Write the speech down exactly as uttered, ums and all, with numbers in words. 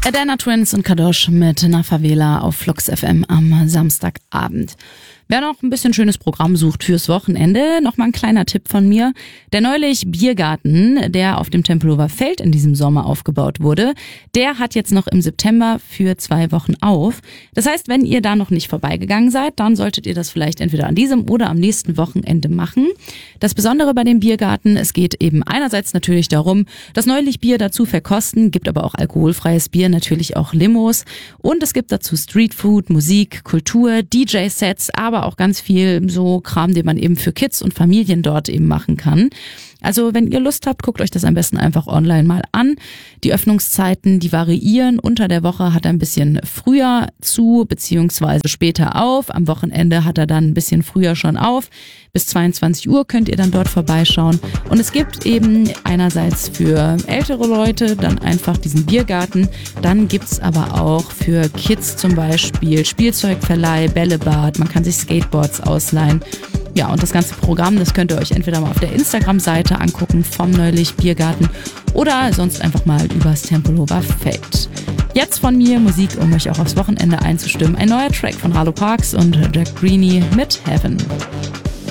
Adana Twins und Kadosh mit Na Favela auf Flux F M am Samstagabend. Wer noch ein bisschen schönes Programm sucht fürs Wochenende, nochmal ein kleiner Tipp von mir. Der neulich Biergarten, der auf dem Tempelhofer Feld in diesem Sommer aufgebaut wurde, der hat jetzt noch im September für zwei Wochen auf. Das heißt, wenn ihr da noch nicht vorbeigegangen seid, dann solltet ihr das vielleicht entweder an diesem oder am nächsten Wochenende machen. Das Besondere bei dem Biergarten, es geht eben einerseits natürlich darum, das neulich Bier dazu verkosten, gibt aber auch alkoholfreies Bier, natürlich auch Limos. Und es gibt dazu Streetfood, Musik, Kultur, D J-Sets, aber auch ganz viel so Kram, den man eben für Kids und Familien dort eben machen kann. Also wenn ihr Lust habt, guckt euch das am besten einfach online mal an. Die Öffnungszeiten, die variieren. Unter der Woche hat er ein bisschen früher zu, beziehungsweise später auf. Am Wochenende hat er dann ein bisschen früher schon auf. Bis zweiundzwanzig Uhr könnt ihr dann dort vorbeischauen. Und es gibt eben einerseits für ältere Leute dann einfach diesen Biergarten. Dann gibt's aber auch für Kids zum Beispiel Spielzeugverleih, Bällebad. Man kann sich Skateboards ausleihen. Ja, und das ganze Programm, das könnt ihr euch entweder mal auf der Instagram-Seite angucken vom neulich Biergarten oder sonst einfach mal übers Tempelhofer Feld. Jetzt von mir Musik, um euch auch aufs Wochenende einzustimmen. Ein neuer Track von Harlow Parks und Jack Greeny mit Heaven.